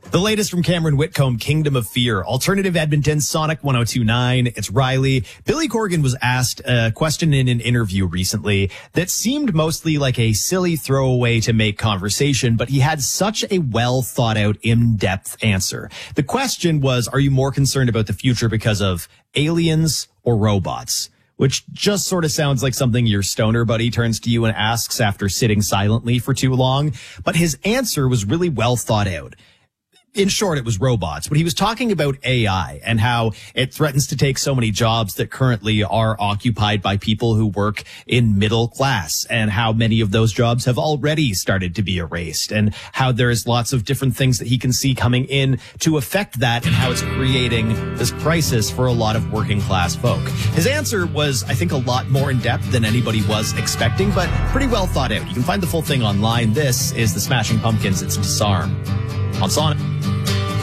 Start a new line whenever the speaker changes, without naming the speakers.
The latest from Cameron Whitcomb, Kingdom of Fear, Alternative Edmonton, Sonic 102.9. It's Riley. Billy Corgan was asked a question in an interview recently that seemed mostly like a silly throwaway to make conversation, but he had such a well thought out, in-depth answer. The question was, are you more concerned about the future because of aliens or robots? Which just sort of sounds like something your stoner buddy turns to you and asks after sitting silently for too long. But his answer was really well thought out. In short, it was robots, but he was talking about AI and how it threatens to take so many jobs that currently are occupied by people who work in middle class, and how many of those jobs have already started to be erased, and how there's lots of different things that he can see coming in to affect that, and how it's creating this crisis for a lot of working class folk. His answer was, I think, a lot more in depth than anybody was expecting, but pretty well thought out. You can find the full thing online. This is the Smashing Pumpkins. It's Disarm on Sonic.